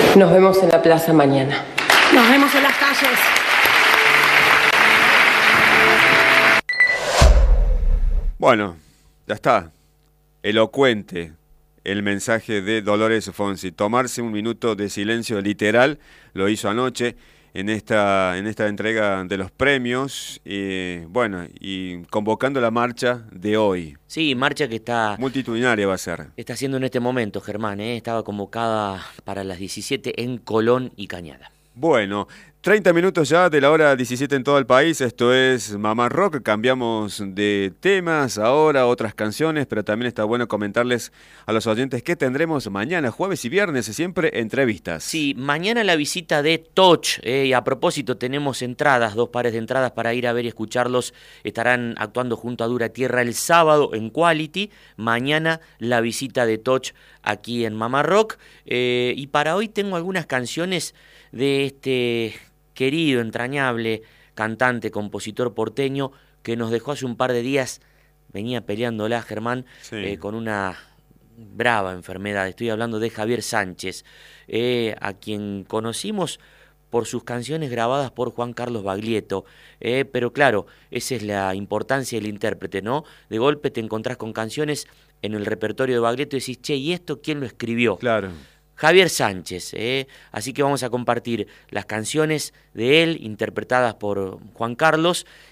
Nos vemos en la plaza mañana. Nos vemos en las calles. Bueno, ya está. Elocuente el mensaje de Dolores Fonsi. Tomarse un minuto de silencio literal, lo hizo anoche en esta entrega de los premios, bueno, y convocando la marcha de hoy. Sí, marcha que está... multitudinaria va a ser. Está haciendo en este momento, Germán, estaba convocada para las 17 en Colón y Cañada. Bueno, 30 minutos ya de la hora 17 en todo el país. Esto es Mamá Rock. Cambiamos de temas ahora, otras canciones, pero también está bueno comentarles a los oyentes que tendremos mañana, jueves y viernes, siempre entrevistas. Sí, mañana la visita de Toch, y a propósito tenemos entradas, 2 pares de entradas para ir a ver y escucharlos. Estarán actuando junto a Dura Tierra el sábado en Quality. Mañana la visita de Toch aquí en Mamá Rock. Y para hoy tengo algunas canciones de este querido, entrañable cantante, compositor porteño que nos dejó hace un par de días. Venía peleándola, Germán, sí, con una brava enfermedad. Estoy hablando de Javier Sánchez, a quien conocimos por sus canciones grabadas por Juan Carlos Baglietto, pero claro, esa es la importancia del intérprete, ¿no? De golpe te encontrás con canciones en el repertorio de Baglietto y decís, che, ¿y esto quién lo escribió? Claro. Javier Sánchez, así que vamos a compartir las canciones de él, interpretadas por Juan Carlos,